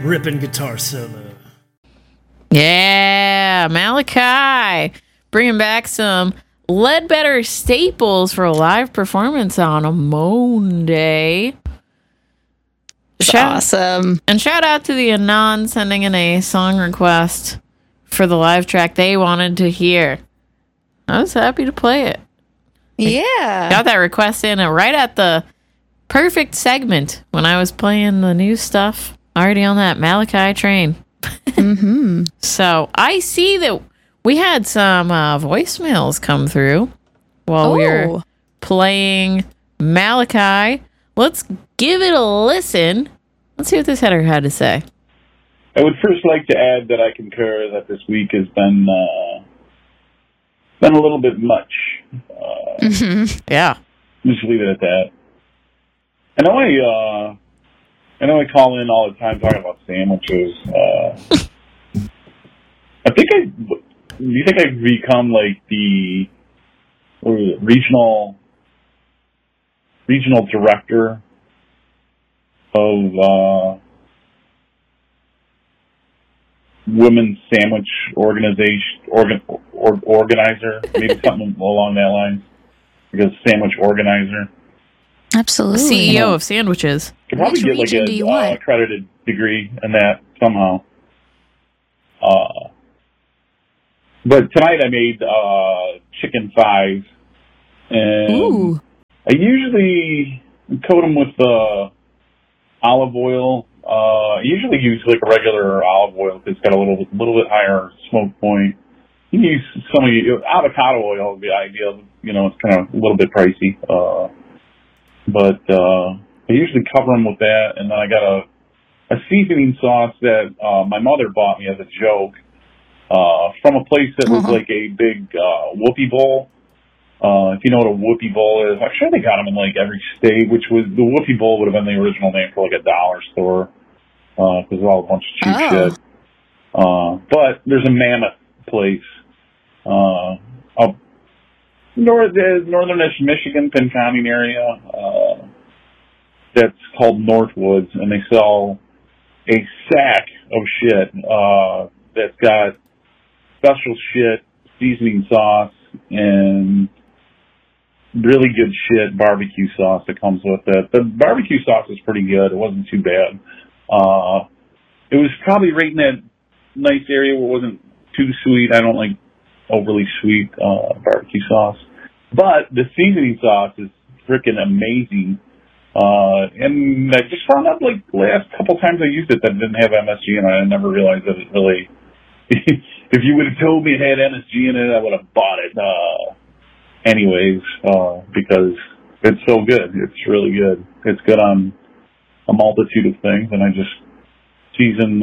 ripping guitar solo. Yeah, Malachi bringing back some Ledbetter staples for a live performance on a Monday. Awesome. And shout out to the Anon sending in a song request for the live track they wanted to hear. I was happy to play it. Yeah. Got that request in right at the perfect segment when I was playing the new stuff. Already on that Malachi train. Mm-hmm. So I see that we had some voicemails come through while we were playing Malachi. Let's give it a listen. Let's see what this header had to say. I would first like to add that I concur that this week has been a little bit much. Yeah. Just leave it at that. I know I call in all the time talking about sandwiches. Do you think I've become like the regional director of women's sandwich organizer, maybe something along that line, because sandwich organizer. Absolutely. CEO of sandwiches. Could probably Which get like region do you want? accredited degree in that somehow. But tonight I made chicken thighs, and I usually coat them with olive oil. I usually use like a regular olive oil because it's got a little bit higher smoke point. You can use avocado oil would be ideal. You know, it's kind of a little bit pricey. But I usually cover them with that, and then I got a seasoning sauce that my mother bought me as a joke from a place that was like a big whoopie bowl. If you know what a whoopie bowl is, I'm sure they got them in like every state, which was the whoopie bowl would have been the original name for like a dollar store because it's all a bunch of cheap shit. But there's a Mammoth place up northern-ish Michigan, Pinconning area, that's called Northwoods, and they sell a sack of shit that's got special shit, seasoning sauce, and really good shit barbecue sauce that comes with it. The barbecue sauce is pretty good. It wasn't too bad. It was probably right in that nice area where it wasn't too sweet. I don't like overly sweet barbecue sauce. But the seasoning sauce is freaking amazing. And I just found out like the last couple times I used it that it didn't have MSG in it. I never realized that it really... if you would have told me it had MSG in it, I would have bought it. Anyways, because it's so good. It's really good. It's good on a multitude of things, and I just season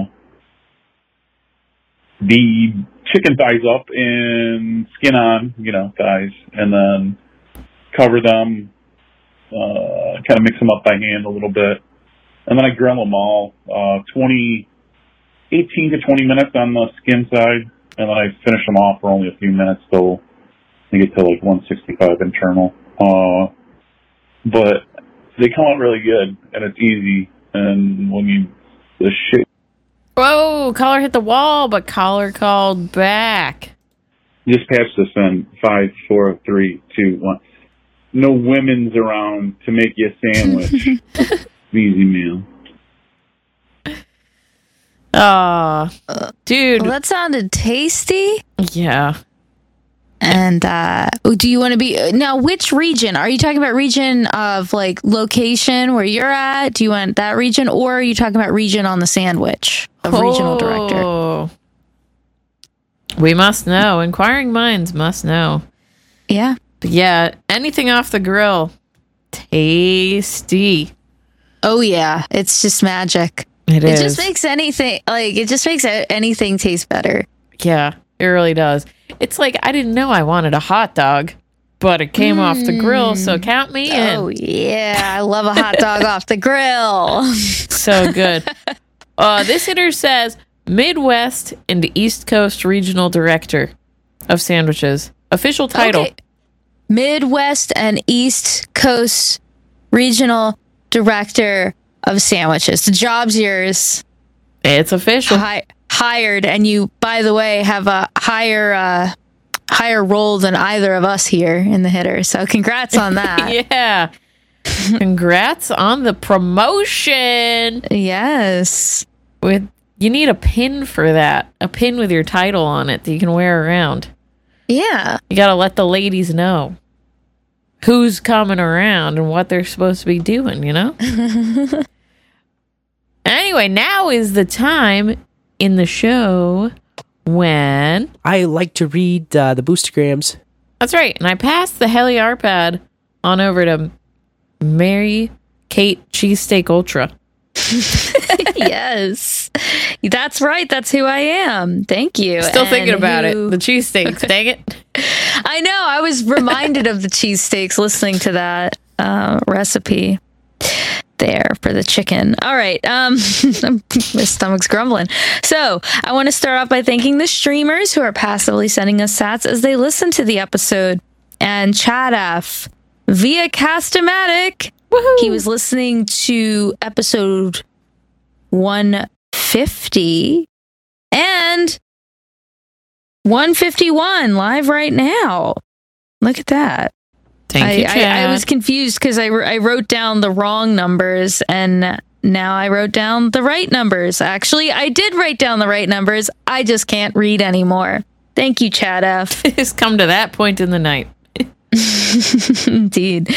the chicken thighs up and skin on, thighs, and then cover them, kind of mix them up by hand a little bit, and then I grill them all 18 to 20 minutes on the skin side, and then I finish them off for only a few minutes, so they get to like 165 internal. But they come out really good, and it's easy, and Whoa, caller hit the wall, but caller called back. Just patch this in 5, 4, 3, 2, 1. No women's around to make you a sandwich. Easy meal. Dude. Well, that sounded tasty. Yeah. And do you want to be now? Which region are you talking about? Region of like location where you're at? Do you want that region, or are you talking about region on the sandwich of regional director? We must know. Inquiring minds must know. Yeah. But yeah. Anything off the grill, tasty. Oh yeah, it's just magic. It is. It just makes anything taste better. Yeah, it really does. It's like I didn't know I wanted a hot dog, but it came off the grill, so count me in. Oh yeah, I love a hot dog off the grill. So good. This hitter says Midwest and East Coast Regional Director of Sandwiches. Official title. Okay. Midwest and East Coast Regional Director of Sandwiches. The job's yours. It's official. Hired, and you, by the way, have a higher role than either of us here in the Hitter. So congrats on that. Yeah. Congrats on the promotion. Yes. You need a pin for that. A pin with your title on it that you can wear around. Yeah. You got to let the ladies know who's coming around and what they're supposed to be doing, you know? Anyway, now is the time in the show when I like to read the Boostergrams. That's right. And I passed the Heliarpad on over to Mary Kate Cheesesteak Ultra. Yes. That's right. That's who I am. Thank you. Still thinking about it. The cheesesteaks, dang it. I know. I was reminded of the cheesesteaks listening to that recipe there for the chicken. All right. My stomach's grumbling. So I want to start off by thanking the streamers who are passively sending us sats as they listen to the episode. And Chad F. via Castomatic. Woohoo. He was listening to episode 150 and 151 live right now. Look at that. Thank you, Chad. I was confused because I wrote down the wrong numbers and now I wrote down the right numbers. Actually, I did write down the right numbers. I just can't read anymore. Thank you, Chad F. It's come to that point in the night. Indeed.